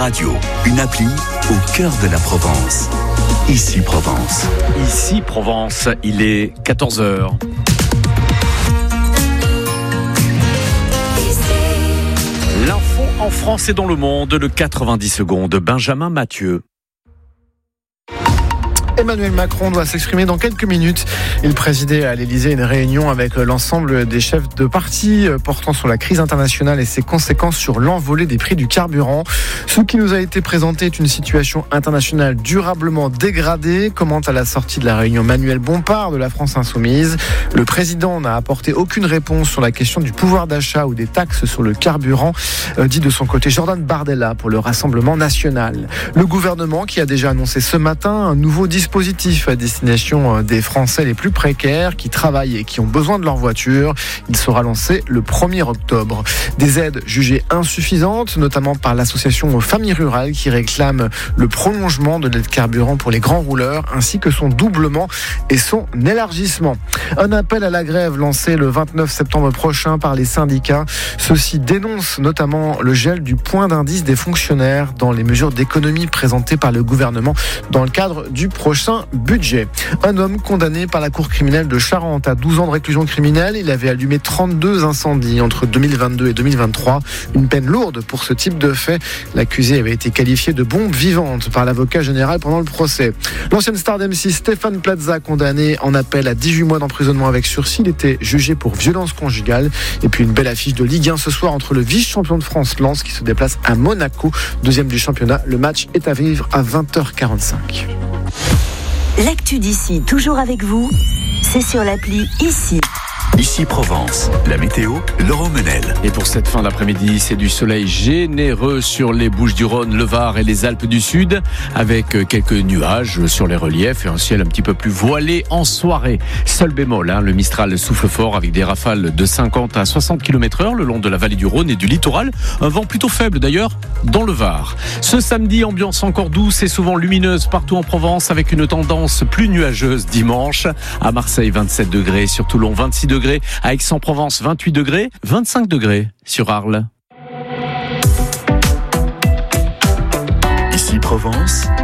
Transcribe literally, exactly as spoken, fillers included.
Radio, une appli au cœur de la Provence. Ici Provence. Ici Provence, il est quatorze heures. L'info en France et dans le monde, le quatre-vingt-dix secondes, Benjamin Mathieu. Emmanuel Macron doit s'exprimer dans quelques minutes. Il présidait à l'Élysée une réunion avec l'ensemble des chefs de parti portant sur la crise internationale et ses conséquences sur l'envolée des prix du carburant. Ce qui nous a été présenté est une situation internationale durablement dégradée, commente à la sortie de la réunion Manuel Bompard de la France Insoumise. Le président n'a apporté aucune réponse sur la question du pouvoir d'achat ou des taxes sur le carburant, euh, dit de son côté Jordan Bardella pour le Rassemblement national. Le gouvernement qui a déjà annoncé ce matin un nouveau dispositif Dispositif à destination des Français les plus précaires qui travaillent et qui ont besoin de leur voiture. Il sera lancé le premier octobre. Des aides jugées insuffisantes, notamment par l'association Familles Rurales qui réclame le prolongement de l'aide carburant pour les grands rouleurs ainsi que son doublement et son élargissement. Un appel à la grève lancé le vingt-neuf septembre prochain par les syndicats. Ceux-ci dénoncent notamment le gel du point d'indice des fonctionnaires dans les mesures d'économie présentées par le gouvernement dans le cadre du prochain budget. Un homme condamné par la cour criminelle de Charente à douze ans de réclusion criminelle. Il avait allumé trente-deux incendies entre deux mille vingt-deux et deux mille vingt-trois. Une peine lourde pour ce type de fait. L'accusé avait été qualifié de bombe vivante par l'avocat général pendant le procès. L'ancienne star d'M six Stéphane Plaza, condamné en appel à dix-huit mois d'emprisonnement avec sursis. Il était jugé pour violence conjugale. Et puis une belle affiche de Ligue un ce soir entre le vice-champion de France Lens qui se déplace à Monaco, deuxième du championnat. Le match est à vivre à vingt heures quarante-cinq. L'actu d'ici, toujours avec vous, c'est sur l'appli Ici. Ici Provence, la météo, Laurent Menel. Et pour cette fin d'après-midi, c'est du soleil généreux sur les Bouches-du-Rhône, le Var et les Alpes du Sud, avec quelques nuages sur les reliefs et un ciel un petit peu plus voilé en soirée. Seul bémol, hein, le Mistral souffle fort avec des rafales de cinquante à soixante kilomètres heure le long de la vallée du Rhône et du littoral. Un vent plutôt faible d'ailleurs dans le Var. Ce samedi, ambiance encore douce et souvent lumineuse partout en Provence avec une tendance plus nuageuse dimanche. À Marseille, vingt-sept degrés, sur Toulon, vingt-six degrés. À Aix-en-Provence, vingt-huit degrés, vingt-cinq degrés sur Arles. Ici Provence,